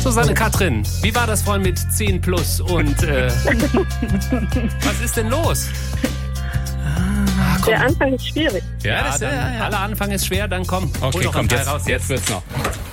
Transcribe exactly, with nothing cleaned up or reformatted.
Susanne Katrin, wie war das vorhin mit zehn plus und äh, was ist denn los? Ah, Der Anfang ist schwierig. Ja, Ja, dann, ja, ja. aller Anfang ist schwer, dann komm. hol Okay, noch kommt einen Teil jetzt, raus jetzt wird's noch.